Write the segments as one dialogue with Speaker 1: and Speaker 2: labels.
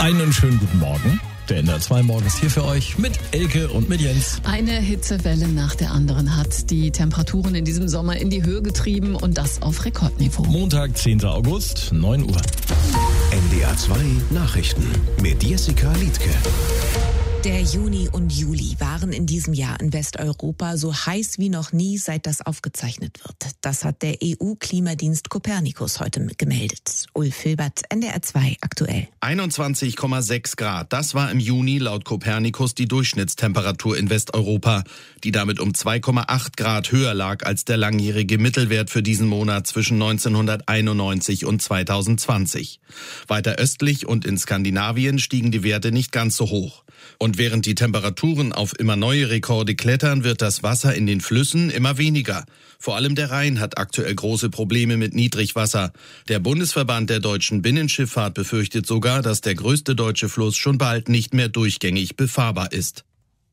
Speaker 1: Einen schönen guten Morgen. Der NDR 2 Morgen ist hier für euch mit Elke und mit Jens.
Speaker 2: Eine Hitzewelle nach der anderen hat die Temperaturen in diesem Sommer in die Höhe getrieben und das auf Rekordniveau.
Speaker 1: Montag, 10. August, 9 Uhr.
Speaker 3: NDR 2 Nachrichten mit Jessica Liedtke.
Speaker 4: Der Juni und Juli waren in diesem Jahr in Westeuropa so heiß wie noch nie, seit das aufgezeichnet wird. Das hat der EU-Klimadienst Copernicus heute gemeldet. Ulf Hilbert, NDR 2 aktuell.
Speaker 5: 21,6 Grad, das war im Juni laut Copernicus die Durchschnittstemperatur in Westeuropa, die damit um 2,8 Grad höher lag als der langjährige Mittelwert für diesen Monat zwischen 1991 und 2020. Weiter östlich und in Skandinavien stiegen die Werte nicht ganz so hoch. Und während die Temperaturen auf immer neue Rekorde klettern, wird das Wasser in den Flüssen immer weniger. Vor allem der Rhein hat aktuell große Probleme mit Niedrigwasser. Der Bundesverband der deutschen Binnenschifffahrt befürchtet sogar, dass der größte deutsche Fluss schon bald nicht mehr durchgängig befahrbar ist.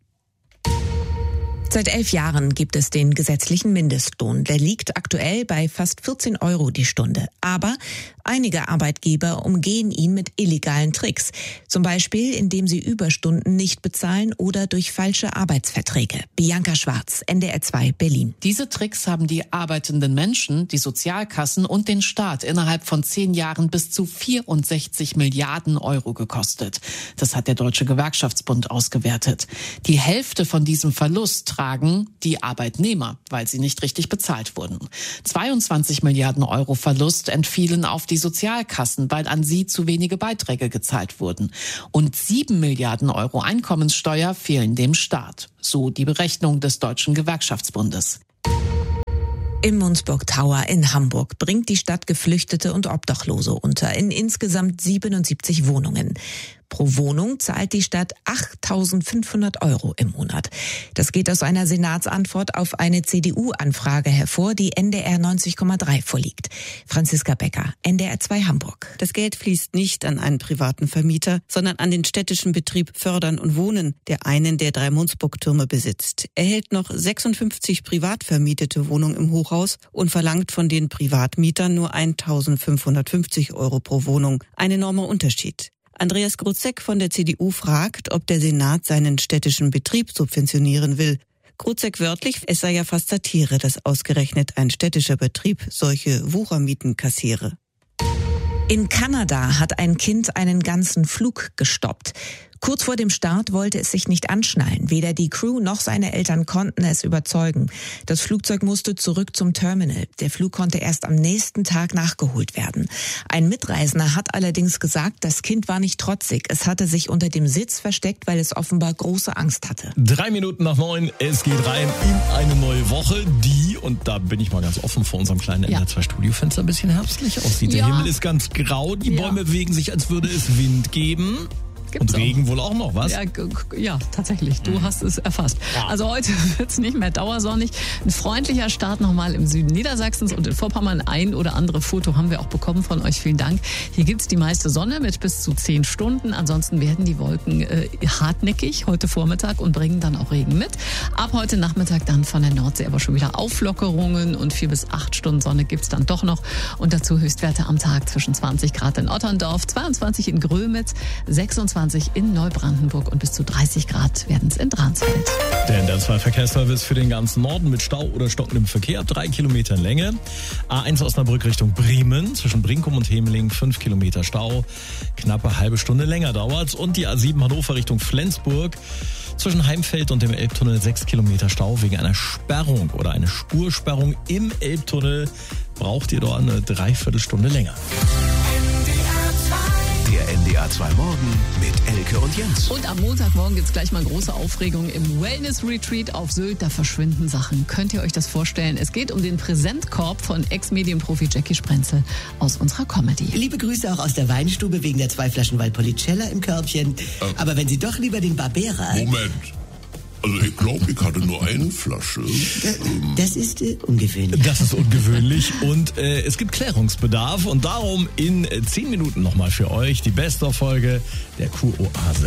Speaker 4: Seit 11 Jahren gibt es den gesetzlichen Mindestlohn. Der liegt aktuell bei fast 14 Euro die Stunde. Aber einige Arbeitgeber umgehen ihn mit illegalen Tricks. Zum Beispiel, indem sie Überstunden nicht bezahlen oder durch falsche Arbeitsverträge. Bianca Schwarz, NDR 2 Berlin.
Speaker 6: Diese Tricks haben die arbeitenden Menschen, die Sozialkassen und den Staat innerhalb von 10 Jahren bis zu 64 Milliarden Euro gekostet. Das hat der Deutsche Gewerkschaftsbund ausgewertet. Die Hälfte von diesem Verlust tragen die Arbeitnehmer, weil sie nicht richtig bezahlt wurden. 22 Milliarden Euro Verlust entfielen auf die Sozialkassen, weil an sie zu wenige Beiträge gezahlt wurden. Und 7 Milliarden Euro Einkommenssteuer fehlen dem Staat. So die Berechnung des Deutschen Gewerkschaftsbundes.
Speaker 4: Im Mundsburg Tower in Hamburg bringt die Stadt Geflüchtete und Obdachlose unter in insgesamt 77 Wohnungen. Pro Wohnung zahlt die Stadt 8.500 Euro im Monat. Das geht aus einer Senatsantwort auf eine CDU-Anfrage hervor, die NDR 90,3 vorliegt. Franziska Becker, NDR 2 Hamburg.
Speaker 7: Das Geld fließt nicht an einen privaten Vermieter, sondern an den städtischen Betrieb Fördern und Wohnen, der einen der 3 Mundsburg-Türme besitzt. Er hält noch 56 privat vermietete Wohnungen im Hochhaus und verlangt von den Privatmietern nur 1.550 Euro pro Wohnung. Ein enormer Unterschied. Andreas Grutzek von der CDU fragt, ob der Senat seinen städtischen Betrieb subventionieren will. Grutzek wörtlich, es sei ja fast Satire, dass ausgerechnet ein städtischer Betrieb solche Wuchermieten kassiere.
Speaker 4: In Kanada hat ein Kind einen ganzen Flug gestoppt. Kurz vor dem Start wollte es sich nicht anschnallen. Weder die Crew noch seine Eltern konnten es überzeugen. Das Flugzeug musste zurück zum Terminal. Der Flug konnte erst am nächsten Tag nachgeholt werden. Ein Mitreisender hat allerdings gesagt, das Kind war nicht trotzig. Es hatte sich unter dem Sitz versteckt, weil es offenbar große Angst hatte.
Speaker 1: 3 Minuten nach 9, es geht rein in eine neue Woche, die, und da bin ich mal ganz offen vor unserem kleinen NDR 2 Studiofenster, ein bisschen herbstlich aussieht. Der Himmel ist ganz grau, die Bäume bewegen sich, als würde es Wind geben.
Speaker 2: Gibt's
Speaker 1: und Regen
Speaker 2: auch.
Speaker 1: wohl auch noch, was?
Speaker 2: Ja, tatsächlich. Du hast es erfasst. Ja. Also heute wird es nicht mehr dauersonnig. Ein freundlicher Start nochmal im Süden Niedersachsens und in Vorpommern. Ein oder andere Foto haben wir auch bekommen von euch. Vielen Dank. Hier gibt's die meiste Sonne mit bis zu 10 Stunden. Ansonsten werden die Wolken hartnäckig heute Vormittag und bringen dann auch Regen mit. Ab heute Nachmittag dann von der Nordsee aber schon wieder Auflockerungen und 4 bis 8 Stunden Sonne gibt's dann doch noch. Und dazu Höchstwerte am Tag zwischen 20 Grad in Otterndorf, 22 in Grömitz, 26 in Neubrandenburg und bis zu 30 Grad werden es in Dransfeld.
Speaker 1: Der NDR 2 Verkehrsservice für den ganzen Norden mit Stau oder stockendem Verkehr, 3 Kilometer Länge. A1 Osnabrück Richtung Bremen, zwischen Brinkum und Hemeling 5 Kilometer Stau. Knappe halbe Stunde länger dauert's. Und die A7 Hannover Richtung Flensburg, zwischen Heimfeld und dem Elbtunnel 6 Kilometer Stau wegen einer Sperrung oder eine Spursperrung im Elbtunnel. Braucht ihr dort eine Dreiviertelstunde länger.
Speaker 3: Der NDR 2 Morgen mit Elke und Jens.
Speaker 2: Und am Montagmorgen gibt's gleich mal große Aufregung im Wellness-Retreat auf Sylt. Da verschwinden Sachen. Könnt ihr euch das vorstellen? Es geht um den Präsentkorb von Ex-Medienprofi Jackie Sprenzel aus unserer Comedy.
Speaker 8: Liebe Grüße auch aus der Weinstube wegen der 2 Flaschen Valpolicella im Körbchen. Aber wenn Sie doch lieber den Barbera...
Speaker 9: Moment. Also ich glaube, ich hatte nur eine Flasche.
Speaker 8: Das ist ungewöhnlich.
Speaker 1: Das ist ungewöhnlich und es gibt Klärungsbedarf und darum in 10 Minuten nochmal für euch die Best-of-Folge der Kuroase.